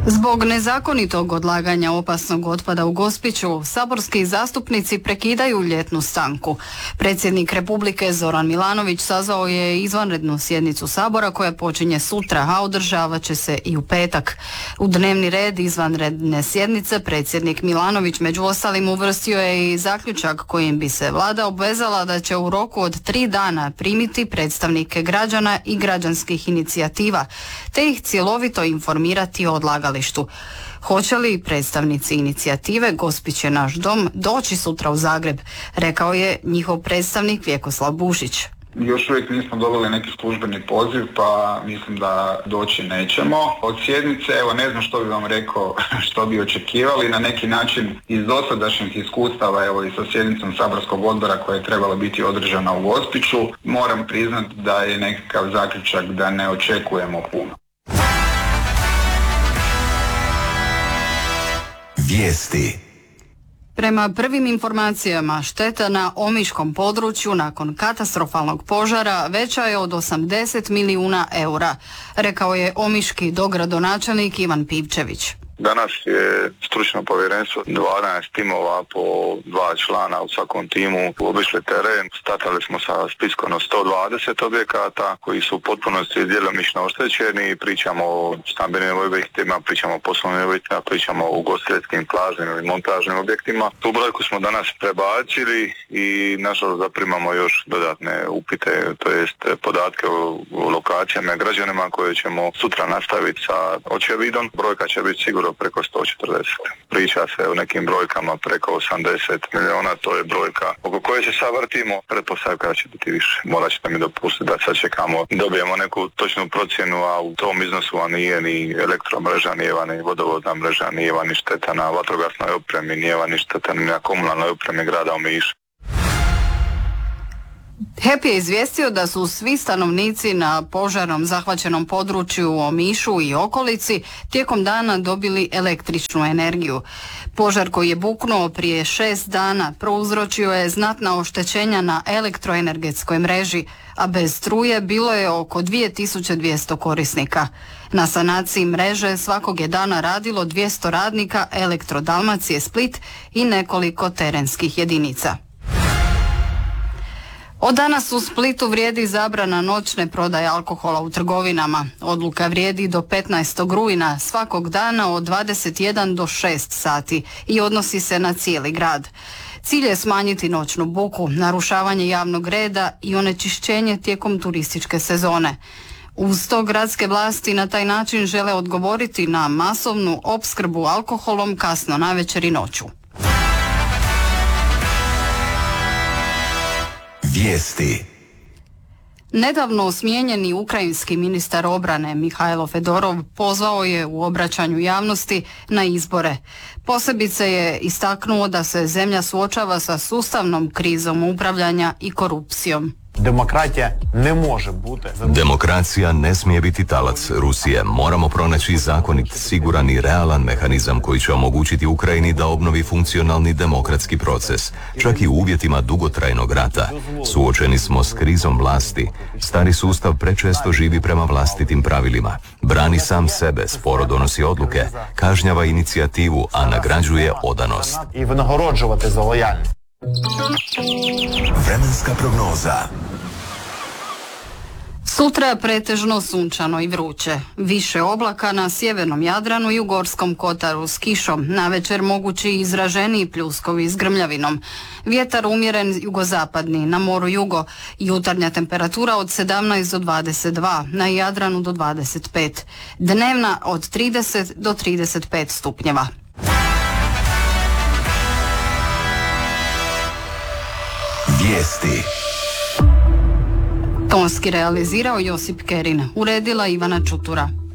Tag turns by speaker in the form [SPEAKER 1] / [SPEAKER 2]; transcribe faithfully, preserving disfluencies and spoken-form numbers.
[SPEAKER 1] Zbog nezakonitog odlaganja opasnog otpada u Gospiću, saborski zastupnici prekidaju ljetnu stanku. Predsjednik Republike Zoran Milanović sazvao je izvanrednu sjednicu Sabora koja počinje sutra, a održavat će se i u petak. U dnevni red izvanredne sjednice predsjednik Milanović među ostalim uvrstio je i zaključak kojim bi se vlada obvezala da će u roku od tri dana primiti predstavnike građana i građanskih inicijativa, te ih cjelovito informirati o odlagalištu. Hoće li predstavnici inicijative Gospić je naš dom doći sutra u Zagreb, rekao je njihov predstavnik Vjekoslav Bušić.
[SPEAKER 2] Još uvijek nismo dobili neki službeni poziv, pa mislim da doći nećemo. Od sjednice, evo ne znam što bi vam rekao, što bi očekivali, na neki način iz dosadašnjih iskustava, evo i sa sjednicom saborskog odbora koja je trebala biti održana u Gospiću, moram priznati da je nekakav zaključak da ne očekujemo puno.
[SPEAKER 3] Vijesti.
[SPEAKER 1] Prema prvim informacijama, šteta na omiškom području nakon katastrofalnog požara veća je od osamdeset milijuna eura, rekao je omiški dogradonačelnik Ivan Pivčević.
[SPEAKER 4] Danas je stručno povjerenstvo dvanaest timova po dva člana u svakom timu obišli teren. Startali smo sa spiskom od sto dvadeset objekata koji su u potpunosti djelomično oštećeni. Pričamo o stambenim objektima, pričamo o poslovnim objektima, pričamo o ugostiteljskim, plažnim ili montažnim objektima. Tu brojku smo danas prebacili i nažalost zaprimamo još dodatne upite, to jest podatke o, o lokacijama i građanima koje ćemo sutra nastaviti sa očevidom. Brojka će biti sigurno preko sto četrdeset. Priča se o nekim brojkama preko osamdeset milijuna, to je brojka oko koje se sad vrtimo, pretpostavka će biti više. Morat ćete mi dopustiti da sad čekamo, dobijemo neku točnu procjenu, a u tom iznosu a nije ni elektromreža, nije ni vodovodna mreža, nije ni šteta na vatrogasnoj opremi, nije ni šteta ni na komunalnoj opremi grada Omiša.
[SPEAKER 1] H E P je izvijestio da su svi stanovnici na požarom zahvaćenom području u Omišu i okolici tijekom dana dobili električnu energiju. Požar koji je buknuo prije šest dana prouzročio je znatna oštećenja na elektroenergetskoj mreži, a bez struje bilo je oko dvije tisuće dvjesto korisnika. Na sanaciji mreže svakog je dana radilo dvjesto radnika Elektro Dalmacije Split i nekoliko terenskih jedinica. Od danas u Splitu vrijedi zabrana noćne prodaje alkohola u trgovinama. Odluka vrijedi do petnaestog rujna svakog dana od dvadeset jedan do šest sati i odnosi se na cijeli grad. Cilj je smanjiti noćnu buku, narušavanje javnog reda i onečišćenje tijekom turističke sezone. Uz to gradske vlasti na taj način žele odgovoriti na masovnu opskrbu alkoholom kasno navečer i noću.
[SPEAKER 3] Vijesti.
[SPEAKER 1] Nedavno smijenjeni ukrajinski ministar obrane Mihajlo Fedorov pozvao je u obraćanju javnosti na izbore. Posebice je istaknuo da se zemlja suočava sa sustavnom krizom upravljanja i korupcijom.
[SPEAKER 5] Demokratija ne može biti.
[SPEAKER 3] Demokracija ne smije biti talac Rusije. Moramo pronaći zakonit, siguran i realan mehanizam koji će omogućiti Ukrajini da obnovi funkcionalni demokratski proces, čak i u uvjetima dugotrajnog rata. Suočeni smo s krizom vlasti. Stari sustav prečesto živi prema vlastitim pravilima. Brani sam sebe, sporo donosi odluke, kažnjava inicijativu, a nagrađuje odanost.
[SPEAKER 5] I vynagorođувати za lojalnost.
[SPEAKER 3] Vremenska prognoza.
[SPEAKER 1] Sutra pretežno sunčano i vruće. Više oblaka na sjevernom Jadranu i u Gorskom kotaru s kišom. Navečer mogući izraženiji pljuskovi s grmljavinom. Vjetar umjeren jugozapadni, na moru jugo. Jutarnja temperatura od sedamnaest do dvadeset dva, na Jadranu do dvadeset pet. Dnevna od trideset do trideset pet stupnjeva.
[SPEAKER 3] Vijesti.
[SPEAKER 1] Tonski realizirao Josip Kerin, uredila Ivana Čutura.